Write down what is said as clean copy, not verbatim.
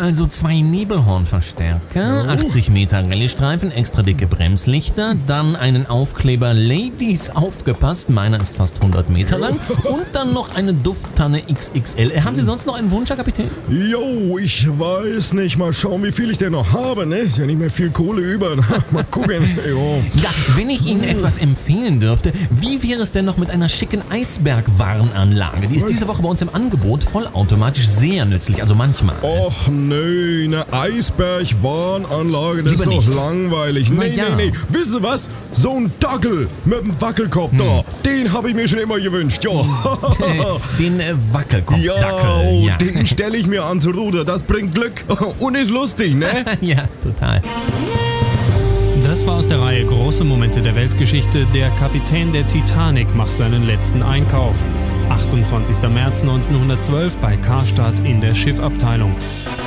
also 2 Nebelhornverstärker, 80 Meter Rallye-Streifen, extra dicke Bremslichter, dann einen Aufkleber Ladies aufgepasst, meiner ist fast 100 Meter lang, und dann noch eine Dufttanne XXL. Haben Sie sonst noch einen Wunsch, Herr Kapitän? Jo, ich weiß nicht. Mal schauen, wie viel ich denn noch habe, ne? Ist ja nicht mehr viel Kohle über. Mal gucken. Jo. Ja, wenn ich Ihnen etwas empfehlen dürfte, wie wäre es denn noch mit einer schicken Eisberg-Warnanlage? Die ist diese Woche bei uns im Angebot, vollautomatisch, sehr nützlich, also manchmal. Och nö, eine Eisberg-Warnanlage, das Lieber ist doch nicht. langweilig. Na Nee. Wissen Sie was? So ein Dackel mit einem Wackelkopf da, den habe ich mir schon immer gewünscht, ja. Den Wackelkopfdackel. Ja, den stelle ich mir ans Ruder, das bringt Glück und ist lustig, ne? Ja, total. Das war aus der Reihe Große Momente der Weltgeschichte. Der Kapitän der Titanic macht seinen letzten Einkauf. 28. März 1912 bei Karstadt in der Schiffabteilung.